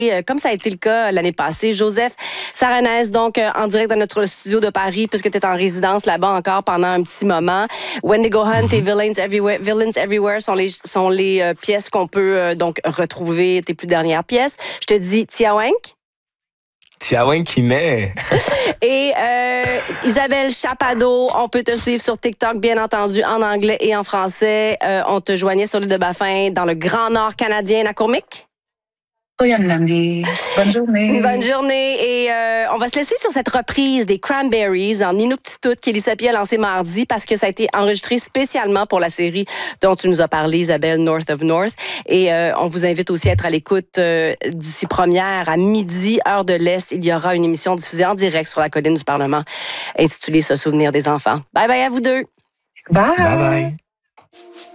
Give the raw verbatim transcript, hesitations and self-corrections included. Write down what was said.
euh, comme ça a été le cas l'année passée. Joseph Saranès, donc euh, en direct dans notre studio de Paris, puisque tu es en résidence là-bas encore pendant un petit moment. Wendigo Hunt mm-hmm. et Villains Everywhere, Villains Everywhere sont les, sont les euh, pièces qu'on peut euh, donc retrouver, tes plus dernières pièces. Je te dis Tiawank. Tiawank qui met. Et euh, Isabelle Chapado, on peut te suivre sur TikTok, bien entendu, en anglais et en français. Euh, on te joignait sur l'île de Baffin, dans le Grand Nord canadien, à Courmic. Bonne journée. Bonne journée. Et euh, on va se laisser sur cette reprise des Cranberries en Inuktitut qu'Elisapie a lancé mardi parce que ça a été enregistré spécialement pour la série dont tu nous as parlé, Isabelle, North of North. Et euh, on vous invite aussi à être à l'écoute euh, d'ici première à midi, heure de l'Est. Il y aura une émission diffusée en direct sur la colline du Parlement intitulée « Se souvenir des enfants ». Bye bye à vous deux. Bye. Bye bye.